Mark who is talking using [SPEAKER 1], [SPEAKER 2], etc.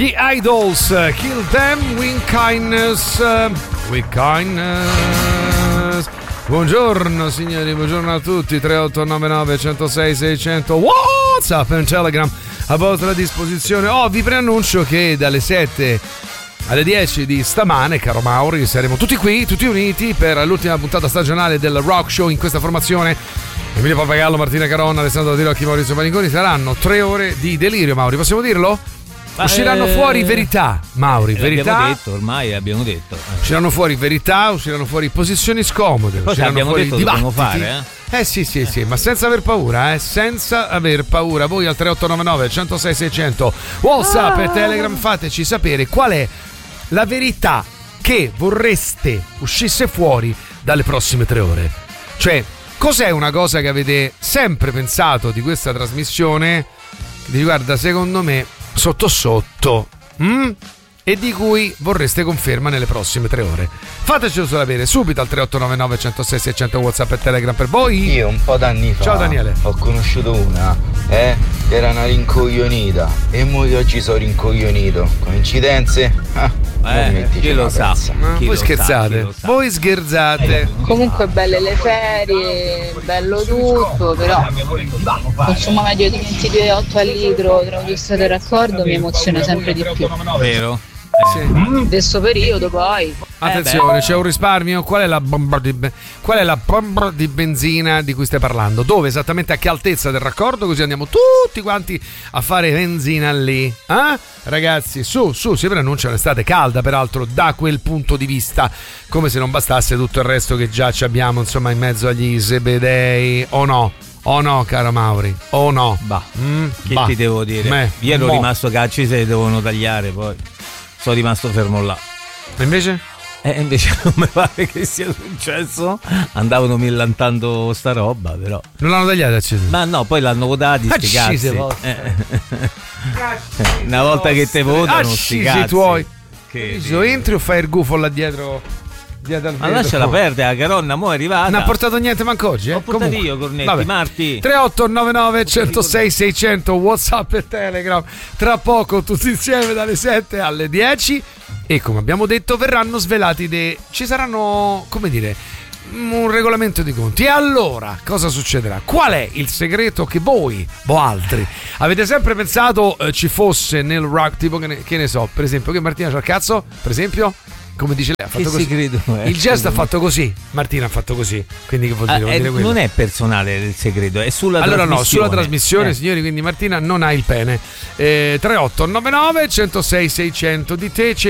[SPEAKER 1] Gli Idols, Kill Them with Kindness. Buongiorno signori, buongiorno a tutti. 3899 106 600 WhatsApp e Telegram a vostra disposizione. Vi preannuncio che dalle 7 alle 10 di stamane, caro Mauri, saremo tutti qui, tutti uniti per l'ultima puntata stagionale del Rock Show in questa formazione. Emilio Pappagallo, Martina Caronna, Alessandro Tirocchi, Maurizio Paniconi. Saranno 3 ore di delirio, Mauri, possiamo dirlo? Usciranno fuori verità, Mauri, verità.
[SPEAKER 2] Abbiamo detto.
[SPEAKER 1] Usciranno fuori verità, usciranno fuori posizioni scomode,
[SPEAKER 2] Cosa
[SPEAKER 1] usciranno fuori
[SPEAKER 2] detto
[SPEAKER 1] dibattiti.
[SPEAKER 2] Fare,
[SPEAKER 1] Sì, ma senza aver paura, senza aver paura. Voi al 3899 106 600 WhatsApp e Telegram fateci sapere qual è la verità che vorreste uscisse fuori dalle prossime 3 ore. Cioè, cos'è una cosa che avete sempre pensato di questa trasmissione che riguarda, secondo me, sotto e di cui vorreste conferma nelle prossime 3 ore? Fatecelo sapere subito al 3899 106 600 WhatsApp e Telegram per voi.
[SPEAKER 3] Io un po' d'anni fa,
[SPEAKER 1] ciao Daniele,
[SPEAKER 3] ho conosciuto una, era una rincoglionita e io oggi sono rincoglionito. Coincidenze?
[SPEAKER 2] Chi lo sa?
[SPEAKER 1] Voi scherzate? Voi scherzate?
[SPEAKER 4] Comunque belle le ferie, bello tutto, però consumo medio di 22,8 al litro tra autostrada e raccordo mi emoziona sempre di più.
[SPEAKER 2] Vero?
[SPEAKER 1] Sì.
[SPEAKER 4] Questo periodo poi.
[SPEAKER 1] Attenzione, c'è un risparmio. Qual è la bomba di benzina di cui stai parlando? Dove? Esattamente a che altezza del raccordo? Così andiamo tutti quanti a fare benzina lì. Ragazzi, su, si preannuncia un'estate calda, peraltro, da quel punto di vista. Come se non bastasse tutto il resto che già ci abbiamo, insomma, in mezzo agli Zebedei, o no? Oh no, caro Mauri, oh no.
[SPEAKER 2] Ti devo dire? Io ero rimasto cacci, se devono tagliare, poi sono rimasto fermo là.
[SPEAKER 1] E invece?
[SPEAKER 2] Invece non mi pare che sia successo. Andavano millantando sta roba, però
[SPEAKER 1] non l'hanno tagliata, accesa.
[SPEAKER 2] Ma no, poi l'hanno votati sti cazzi. Una volta che te votano sti cazzi
[SPEAKER 1] tuoi. Che entri o fai il gufo là dietro
[SPEAKER 2] ma lasciala perdere, la caronna mo' è arrivata.
[SPEAKER 1] Non ha portato niente manco oggi,
[SPEAKER 2] Ho portato io, Cornetti. Vabbè. Marti
[SPEAKER 1] 3899 106 600 WhatsApp e Telegram. Tra poco tutti insieme dalle 7 alle 10 e, come abbiamo detto, verranno svelati ci saranno, come dire, un regolamento di conti. E allora cosa succederà? Qual è il segreto che voi o altri avete sempre pensato ci fosse nel rock? Tipo che ne so, per esempio, che Martina c'ha il cazzo, per esempio, come dice lei, ha fatto così. Il gesto ha fatto così, Martina ha fatto così. Quindi che vuol dire? Vuol dire
[SPEAKER 2] non è personale il segreto, è sulla trasmissione.
[SPEAKER 1] No, sulla trasmissione, signori, quindi Martina non ha il pene. 3899 106 600 di te.